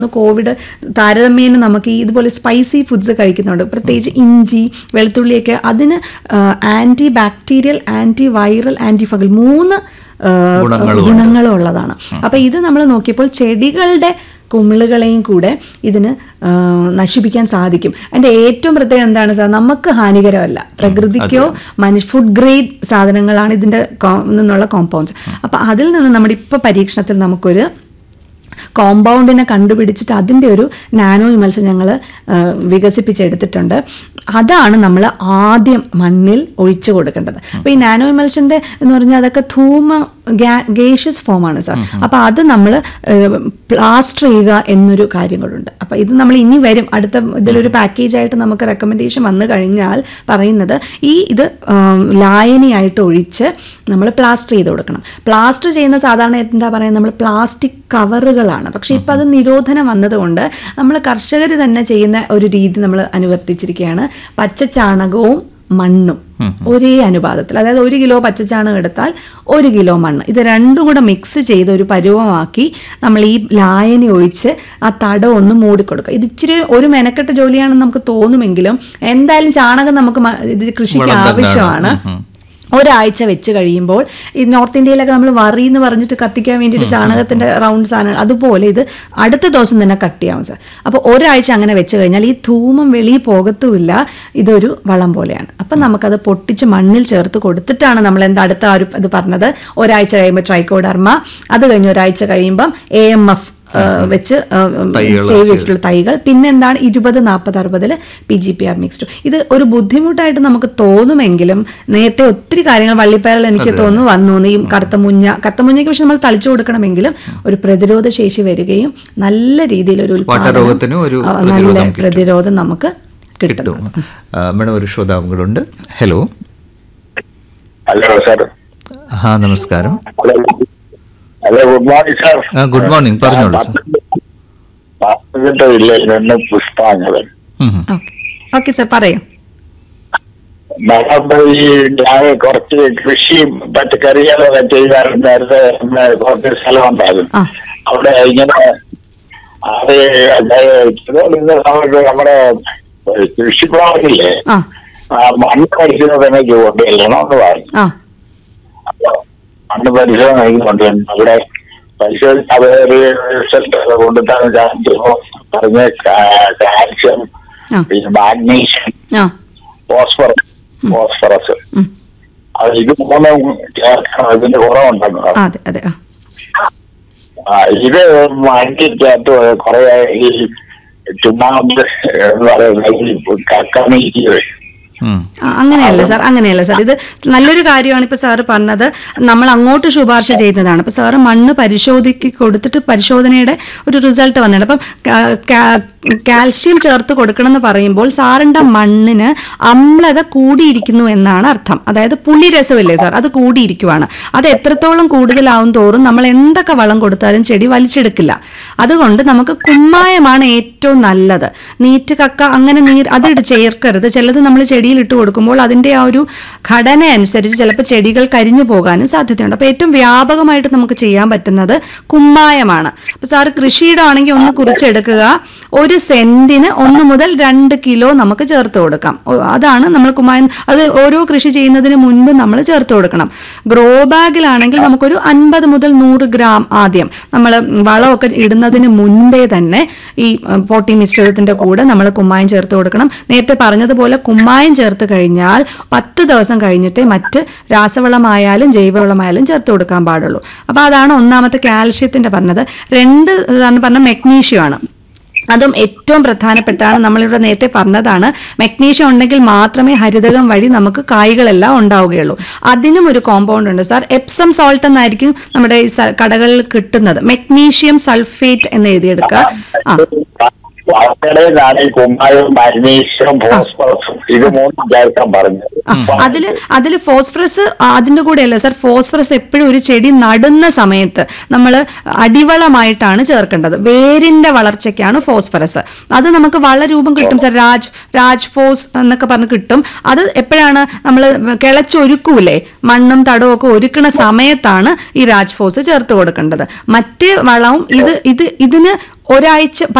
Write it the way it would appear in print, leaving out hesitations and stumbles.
Covid താരതമ്യേന നമുക്ക് ഇതുപോലെ സ്പൈസി ഫുഡ്സ് കഴിക്കുന്നുണ്ട്, പ്രത്യേകിച്ച് ഇഞ്ചി വെളുത്തുള്ളിയൊക്കെ. അതിന് anti bacterial, anti viral, anti fungal 3 ഗുണങ്ങളും ഉള്ളതാണ്. അപ്പം ഇത് നമ്മൾ നോക്കിയപ്പോൾ ചെടികളുടെ കുമിളുകളെയും കൂടെ ഇതിന് നശിപ്പിക്കാൻ സാധിക്കും. അതിൻ്റെ ഏറ്റവും പ്രത്യേകത എന്താണ് സാർ? നമുക്ക് ഹാനികരമല്ല, പ്രകൃതിക്കോ ഫുഡ് ഗ്രേഡ് സാധനങ്ങളാണ് ഇതിൻ്റെ നിന്നുള്ള കോമ്പൗണ്ട്സ്. അപ്പം അതിൽ നിന്ന് നമ്മുടെ ഇപ്പോൾ പരീക്ഷണത്തിൽ നമുക്കൊരു കോമ്പൗണ്ടിനെ കണ്ടുപിടിച്ചിട്ട് അതിൻ്റെ ഒരു നാനോ ഇമൽഷൻ ഞങ്ങൾ വികസിപ്പിച്ചെടുത്തിട്ടുണ്ട്. അതാണ് നമ്മൾ ആദ്യം മണ്ണിൽ ഒഴിച്ചു കൊടുക്കേണ്ടത്. അപ്പോൾ ഈ നാനോ ഇമൽഷൻ്റെ എന്ന് പറഞ്ഞാൽ അതൊക്കെ ഗേഷ്യസ് ഫോമാണ് സാർ. അപ്പോൾ അത് നമ്മൾ പ്ലാസ്റ്റർ ചെയ്യുക എന്നൊരു കാര്യങ്ങളുണ്ട്. അപ്പോൾ ഇത് നമ്മൾ ഇനി വരും, അടുത്ത ഇതിലൊരു പാക്കേജായിട്ട് നമുക്ക് റെക്കമെൻഡേഷൻ വന്നു കഴിഞ്ഞാൽ പറയുന്നത് ഇത് ലായനിയായിട്ട് ഒഴിച്ച് നമ്മൾ പ്ലാസ്റ്റർ ചെയ്ത് കൊടുക്കണം. പ്ലാസ്റ്റർ ചെയ്യുന്ന സാധാരണ എന്താ പറയുക, നമ്മൾ പ്ലാസ്റ്റിക് കവറുകളാണ്. പക്ഷേ ഇപ്പോൾ അത് നിരോധനം വന്നതുകൊണ്ട് നമ്മൾ കർഷകർ തന്നെ ചെയ്യുന്ന ഒരു രീതി നമ്മൾ അനുവർത്തിച്ചിരിക്കുകയാണ്. പച്ചച്ചാണകവും മണ്ണും ഒരേ അനുപാതത്തിൽ, അതായത് 1 കിലോ പച്ചച്ചാണകം എടുത്താൽ 1 കിലോ മണ്ണ്, ഇത് രണ്ടും കൂടെ മിക്സ് ചെയ്ത് ഒരു പരുവമാക്കി നമ്മൾ ഈ ലായനി ഒഴിച്ച് ആ തടം ഒന്ന് മൂടിക്കൊടുക്കുക. ഇത് ഇച്ചിരി ഒരു മെനക്കെട്ട ജോലിയാണെന്ന് നമുക്ക് തോന്നുമെങ്കിലും എന്തായാലും ചാണകം നമുക്ക് ഇത് കൃഷിക്ക് ആവശ്യമാണ്. ഒരാഴ്ച വെച്ച് കഴിയുമ്പോൾ ഈ നോർത്ത് ഇന്ത്യയിലൊക്കെ നമ്മൾ വറി എന്ന് പറഞ്ഞിട്ട് കത്തിക്കാൻ വേണ്ടിയിട്ട് ചാണകത്തിൻ്റെ റൗണ്ട് സാധനങ്ങൾ, അതുപോലെ ഇത് അടുത്ത ദിവസം തന്നെ കട്ട് ചെയ്യാവും സാർ. അപ്പോൾ ഒരാഴ്ച അങ്ങനെ വെച്ച് കഴിഞ്ഞാൽ ഈ ധൂമം വെളിയിൽ പോകത്തുമില്ല, ഇതൊരു വളം പോലെയാണ്. അപ്പം നമുക്കത് പൊട്ടിച്ച് മണ്ണിൽ ചേർത്ത് കൊടുത്തിട്ടാണ് നമ്മൾ അടുത്ത ഇത് പറഞ്ഞത്. ഒരാഴ്ച കഴിയുമ്പോൾ ട്രൈക്കോഡർമ, അത് കഴിഞ്ഞ് ഒരാഴ്ച കഴിയുമ്പം AMF വെച്ച് ചെയ്ത് വെച്ചിട്ടുള്ള തൈകൾ, പിന്നെ എന്താണ് 20, 40, 60 PGPR മിക്സ്ഡ്. ഇത് ഒരു ബുദ്ധിമുട്ടായിട്ട് നമുക്ക് തോന്നുമെങ്കിലും നേരത്തെ ഒത്തിരി കാര്യങ്ങൾ വള്ളിപ്പയറിൽ എനിക്ക് തോന്നുന്നു വന്നു. ഈ കറുത്തമുഞ്ഞയ്ക്ക് പക്ഷെ നമ്മൾ തളിച്ചു കൊടുക്കണമെങ്കിലും ഒരു പ്രതിരോധ ശേഷി വരികയും നല്ല രീതിയിലൊരു നല്ല പ്രതിരോധം നമുക്ക് കിട്ടും. മേഡം ഒരു ശ്രോതാവും കൂടെ ഉണ്ട്. ഹലോ. Hello sir. നമസ്കാരം. Hello, good morning sir. Good morning, പറഞ്ഞോളൂ സാർ. പുഷ്പാഞ്ജലൻ. ഓക്കെ സാർ, പറയാം. ഈ ഞാൻ കുറച്ച് കൃഷിയും പച്ചക്കറികളൊക്കെ ചെയ്താറുണ്ടായിരുന്നു. കുറച്ച് സ്ഥലം ഉണ്ടായിരുന്നു. അവിടെ ഇങ്ങനെ നമ്മുടെ കൃഷിപ്രാവില്ലേ മണ്ണ് പരിശോധന കൊണ്ടുവരണമെന്ന് പറഞ്ഞു. മണ്ണ് പരിശോധന കൊണ്ടുവരണം. അവിടെ പരിശോധിച്ച് അവര് റിസൾട്ടൊക്കെ കൊണ്ടുതന്നെ പറഞ്ഞ കാൽഷ്യം, പിന്നെ മാഗ്നീഷ്യം, ഫോസ്ഫറസ് അത് ഇത് 3 ചേർക്കണം. ഇതിന്റെ കുറവുണ്ടെന്ന്. ഇത് മണ്ണിക്കകത്ത് കുറെ ഈ ചുണ്ണാമ്പ് എന്ന് പറയുന്നത് കക്കമീറ്റി വരും. അങ്ങനെയല്ല സാർ, ഇത് നല്ലൊരു കാര്യമാണ് ഇപ്പോൾ സാറ് പറഞ്ഞത്. നമ്മൾ അങ്ങോട്ട് ശുപാർശ ചെയ്യുന്നതാണ്. അപ്പോൾ സാറ് മണ്ണ് പരിശോധിക്ക് കൊടുത്തിട്ട് പരിശോധനയുടെ ഒരു റിസൾട്ട് വന്നിട്ടുണ്ട്. അപ്പം കാൽഷ്യം ചേർത്ത് കൊടുക്കണം എന്ന് പറയുമ്പോൾ സാറിൻ്റെ മണ്ണിന് അമ്ലത കൂടിയിരിക്കുന്നു എന്നാണ് അർത്ഥം. അതായത് പുളിരസമില്ലേ സാർ, അത് കൂടിയിരിക്കുവാണ്. അത് എത്രത്തോളം കൂടുതലാവും തോറും നമ്മൾ എന്തൊക്കെ വളം കൊടുത്താലും ചെടി വലിച്ചെടുക്കില്ല. അതുകൊണ്ട് നമുക്ക് കുമ്മായമാണ് ഏറ്റവും നല്ലത്. നീറ്റ് കക്ക അങ്ങനെ അത് ചേർക്കരുത്. ചിലത് നമ്മൾ ചെടിയിൽ ഇട്ട് കൊടുക്കുമ്പോൾ അതിൻ്റെ ആ ഒരു ഘടന അനുസരിച്ച് ചിലപ്പോൾ ചെടികൾ കരിഞ്ഞു പോകാനും സാധ്യതയുണ്ട്. അപ്പോൾ ഏറ്റവും വ്യാപകമായിട്ട് നമുക്ക് ചെയ്യാൻ പറ്റുന്നത് കുമ്മായമാണ്. അപ്പോൾ സാറ് കൃഷിയുടെ ആണെങ്കിൽ ഒന്ന് കുറിച്ചെടുക്കുക. 1 സെന്റിന് 1 മുതൽ 2 കിലോ നമുക്ക് ചേർത്ത് കൊടുക്കാം. അതാണ് നമ്മൾ കുമ്മായം. അത് ഓരോ കൃഷി ചെയ്യുന്നതിന് മുൻപ് നമ്മൾ ചേർത്ത് കൊടുക്കണം. ഗ്രോ ബാഗിലാണെങ്കിൽ നമുക്കൊരു 50 മുതൽ 100 ഗ്രാം ആദ്യം നമ്മൾ വളമൊക്കെ ഇടുന്നതിന് മുൻപേ തന്നെ ഈ പോട്ടി മിശ്രിതത്തിന്റെ കൂടെ നമ്മൾ കുമ്മായം ചേർത്ത് കൊടുക്കണം. നേരത്തെ പറഞ്ഞതുപോലെ കുമ്മായം ചേർത്ത് കഴിഞ്ഞാൽ 10 ദിവസം കഴിഞ്ഞിട്ടേ മറ്റ് രാസവളമായാലും ജൈവവളമായാലും ചേർത്ത് കൊടുക്കാൻ പാടുള്ളൂ. അപ്പോൾ അതാണ് ഒന്നാമത്തെ കാൽഷ്യത്തിന്റെ പറഞ്ഞത്. 2 പറഞ്ഞ മെഗ്നീഷ്യമാണ്. അതും ഏറ്റവും പ്രധാനപ്പെട്ടാണ്. നമ്മളിവിടെ നേരത്തെ പറഞ്ഞതാണ്, മെഗ്നീഷ്യം ഉണ്ടെങ്കിൽ മാത്രമേ ഹരിതകം വഴി നമുക്ക് കായ്കളെല്ലാം ഉണ്ടാവുകയുള്ളൂ. അതിനും ഒരു കോമ്പൗണ്ട് ഉണ്ട് സാർ. എപ്സം സോൾട്ട് എന്നായിരിക്കും നമ്മുടെ ഈ കടകളിൽ കിട്ടുന്നത്. മെഗ്നീഷ്യം സൾഫേറ്റ് എന്ന് എഴുതിയെടുക്കുക. വാർത്തയുടേതാണ് ഈ കുമ്മായവും മഗ്നീഷ്യവും ഫോസ്ഫറസും ഇത് മൂന്നും ചേർക്കാൻ പറഞ്ഞത്. അതില് ഫോസ്ഫറസ് അതിന്റെ കൂടെ അല്ല സാർ. ഫോസ്ഫറസ് എപ്പോഴും ഒരു ചെടി നടുന്ന സമയത്ത് നമ്മൾ അടിവളമായിട്ടാണ് ചേർക്കേണ്ടത്. വേരിന്റെ വളർച്ചയ്ക്കാണ് ഫോസ്ഫറസ്. അത് നമുക്ക് വളരൂപം കിട്ടും സാർ. രാജ് ഫോസ് എന്നൊക്കെ പറഞ്ഞ് കിട്ടും. അത് എപ്പോഴാണ് നമ്മൾ കിളച്ചൊരുക്കൂലേ, മണ്ണും തടവും ഒക്കെ ഒരുക്കണ സമയത്താണ് ഈ രാജ് ഫോസ് ചേർത്ത് കൊടുക്കേണ്ടത്. മറ്റേ വളവും ഇതിന് ഒരാഴ്ച